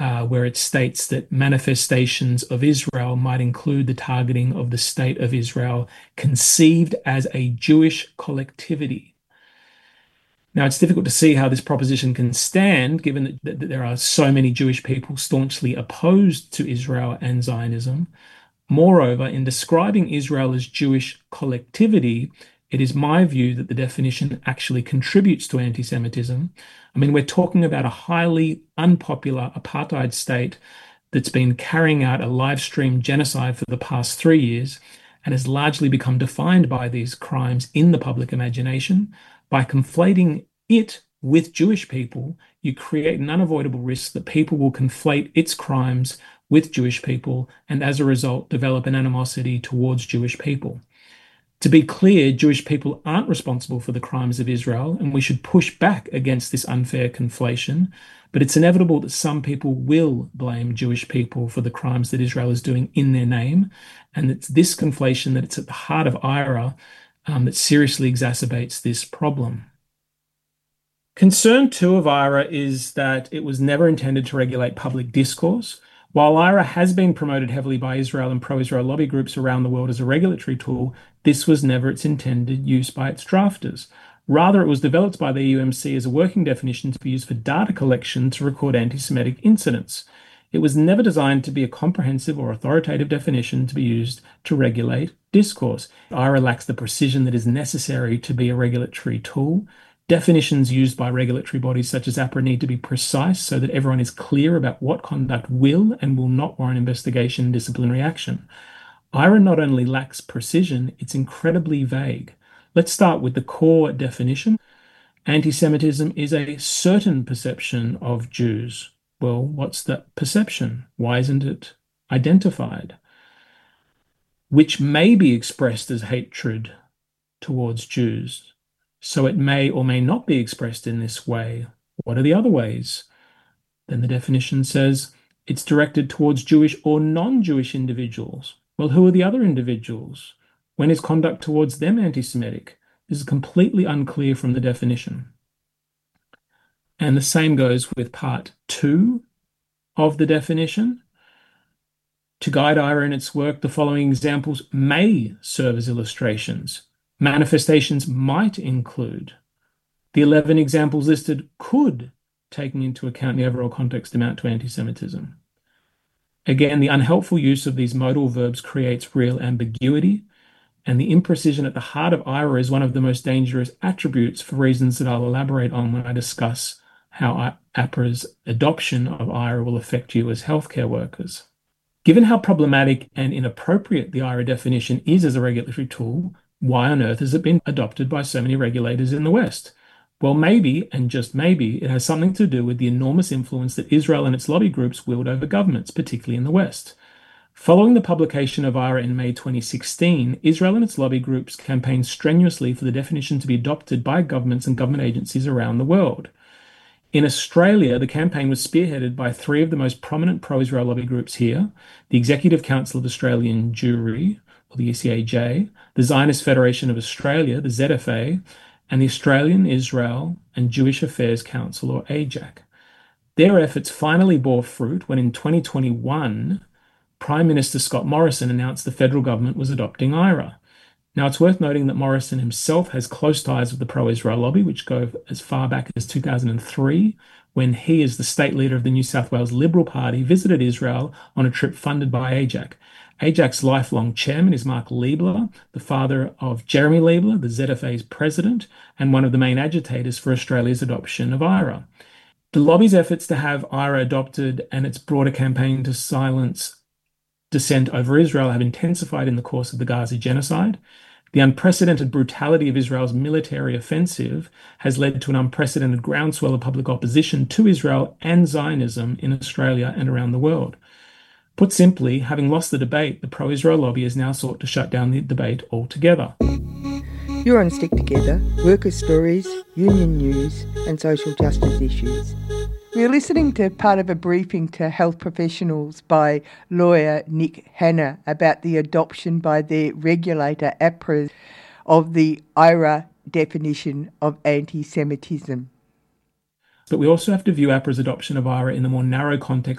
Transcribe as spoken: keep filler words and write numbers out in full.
uh, where it states that manifestations of Israel might include the targeting of the state of Israel conceived as a Jewish collectivity. Now, it's difficult to see how this proposition can stand, given that, that, that there are so many Jewish people staunchly opposed to Israel and Zionism. Moreover, in describing Israel as Jewish collectivity, it is my view that the definition actually contributes to anti-Semitism. I mean, we're talking about a highly unpopular apartheid state that's been carrying out a live stream genocide for the past three years and has largely become defined by these crimes in the public imagination. By conflating it with Jewish people, you create an unavoidable risk that people will conflate its crimes with Jewish people and as a result develop an animosity towards Jewish people. To be clear, Jewish people aren't responsible for the crimes of Israel, and we should push back against this unfair conflation. But it's inevitable that some people will blame Jewish people for the crimes that Israel is doing in their name. And it's this conflation that it's at the heart of I R A um, that seriously exacerbates this problem. Concern two of I R A is that it was never intended to regulate public discourse. While I R A has been promoted heavily by Israel and pro-Israel lobby groups around the world as a regulatory tool, this was never its intended use by its drafters. Rather, it was developed by the E U M C as a working definition to be used for data collection to record anti-Semitic incidents. It was never designed to be a comprehensive or authoritative definition to be used to regulate discourse. I R A lacks the precision that is necessary to be a regulatory tool. Definitions used by regulatory bodies such as A P R A need to be precise so that everyone is clear about what conduct will and will not warrant investigation and disciplinary action. I R A not only lacks precision, it's incredibly vague. Let's start with the core definition. Anti-Semitism is a certain perception of Jews. Well, what's that perception? Why isn't it identified? Which may be expressed as hatred towards Jews. So it may or may not be expressed in this way. What are the other ways? Then the definition says it's directed towards Jewish or non-Jewish individuals. Well, who are the other individuals? When is conduct towards them anti-Semitic? This is completely unclear from the definition. And the same goes with part two of the definition. To guide I R A in its work, the following examples may serve as illustrations. Manifestations might include. The eleven examples listed could, taking into account the overall context, amount to anti-Semitism. Again, the unhelpful use of these modal verbs creates real ambiguity, and the imprecision at the heart of I R A is one of the most dangerous attributes for reasons that I'll elaborate on when I discuss how A P R A's adoption of I R A will affect you as healthcare workers. Given how problematic and inappropriate the I R A definition is as a regulatory tool, why on earth has it been adopted by so many regulators in the West? Well, maybe, and just maybe, it has something to do with the enormous influence that Israel and its lobby groups wield over governments, particularly in the West. Following the publication of I R A in May twenty sixteen, Israel and its lobby groups campaigned strenuously for the definition to be adopted by governments and government agencies around the world. In Australia, the campaign was spearheaded by three of the most prominent pro-Israel lobby groups here, the Executive Council of Australian Jewry, or the E C A J, the Zionist Federation of Australia, the Z F A, and the Australian Israel and Jewish Affairs Council, or A J A C. Their efforts finally bore fruit when in twenty twenty-one, Prime Minister Scott Morrison announced the federal government was adopting I R A. Now, it's worth noting that Morrison himself has close ties with the pro-Israel lobby, which go as far back as two thousand three, when he, as the state leader of the New South Wales Liberal Party, visited Israel on a trip funded by A J A C. A J A C's lifelong chairman is Mark Liebler, the father of Jeremy Liebler, the Z F A's president, and one of the main agitators for Australia's adoption of I R A. The lobby's efforts to have I R A adopted and its broader campaign to silence dissent over Israel have intensified in the course of the Gaza genocide. The unprecedented brutality of Israel's military offensive has led to an unprecedented groundswell of public opposition to Israel and Zionism in Australia and around the world. Put simply, having lost the debate, the pro-Israel lobby has now sought to shut down the debate altogether. You're on Stick Together, workers' stories, union news and social justice issues. We're listening to part of a briefing to health professionals by lawyer Nick Hanna about the adoption by their regulator A P R A of the I R A definition of anti-Semitism. But we also have to view A P R A's adoption of I R A in the more narrow context